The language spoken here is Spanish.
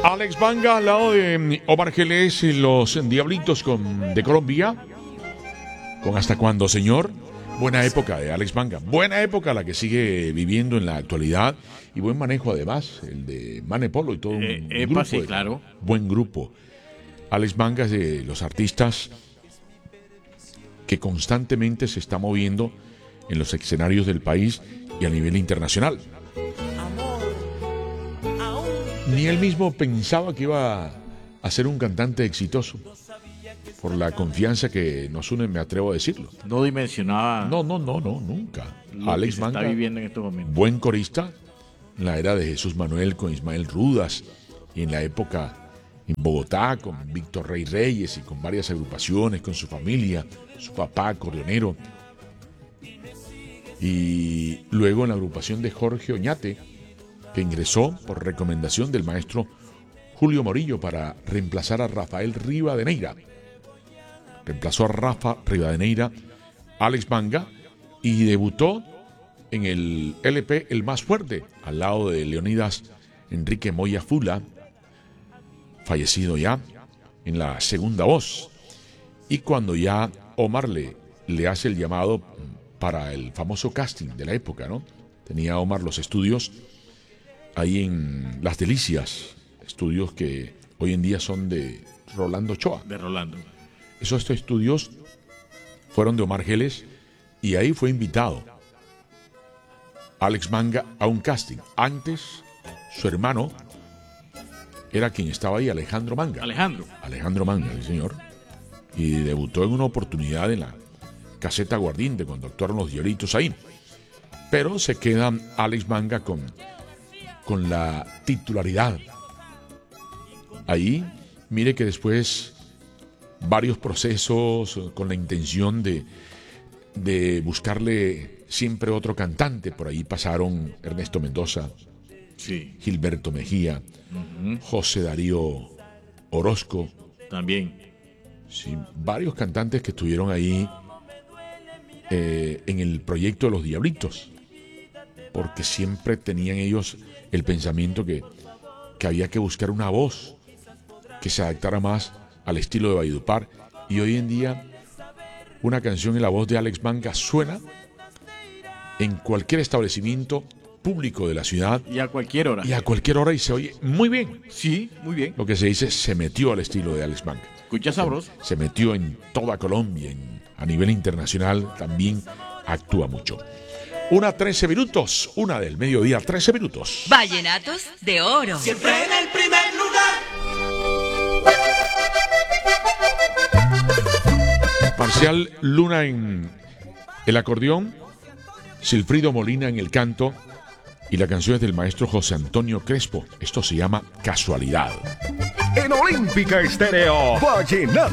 Alex Banga al lado de Omar Geles y los Diablitos de Colombia. ¿Con Hasta cuándo, señor? Buena época de Alex Banga. Buena época la que sigue viviendo en la actualidad. Y buen manejo además, el de Mane Polo y todo un grupo. Sí, claro. Buen grupo. Alex Banga es de los artistas que constantemente se está moviendo en los escenarios del país y a nivel internacional. Ni él mismo pensaba que iba a ser un cantante exitoso. Por la confianza que nos une, me atrevo a decirlo. No dimensionaba. No, nunca. Alex Banga está viviendo en estos momentos. Buen corista en la era de Jesús Manuel con Ismael Rudas y en la época en Bogotá con Víctor Rey Reyes y con varias agrupaciones, con su familia, su papá acordeonero. Y luego en la agrupación de Jorge Oñate, que ingresó por recomendación del maestro Julio Morillo para reemplazar a Rafael Rivadeneira. Reemplazó a Rafa Rivadeneira, Alex Banga, y debutó en el LP El Más Fuerte, al lado de Leonidas Enrique Moya Fula, fallecido ya, en la segunda voz. Y cuando ya Omar le hace el llamado para el famoso casting de la época, ¿no? Tenía Omar los estudios ahí en Las Delicias, estudios que hoy en día son de Rolando Ochoa. De Rolando. Estos estudios fueron de Omar Geles y ahí fue invitado Alex Banga a un casting. Antes, su hermano era quien estaba ahí, Alejandro Manga. Alejandro Manga, sí señor. Y debutó en una oportunidad en la Caseta Aguardiente cuando actuaron los Diablitos ahí. Pero se queda Alex Banga con la titularidad. Ahí, mire que después varios procesos con la intención de buscarle siempre otro cantante. Por ahí pasaron Ernesto Mendoza, sí, Gilberto Mejía, José Darío Orozco. También. Sí, varios cantantes que estuvieron ahí en el proyecto de los Diablitos. Porque siempre tenían ellos el pensamiento que había que buscar una voz que se adaptara más al estilo de Valledupar, y hoy en día una canción en la voz de Alex Banga suena en cualquier establecimiento público de la ciudad y a cualquier hora y se oye muy bien. Sí, muy bien. Lo que se dice, se metió al estilo de Alex Banga. Escucha sabroso. Se metió en toda Colombia, a nivel internacional también actúa mucho. 1:13 minutos, 1 del mediodía, 13 minutos. Vallenatos de oro. Siempre en el primer lugar. Marcial Luna en el acordeón, Silfrido Molina en el canto, y la canción es del maestro José Antonio Crespo. Esto se llama Casualidad. En Olímpica Estéreo, Vallenato.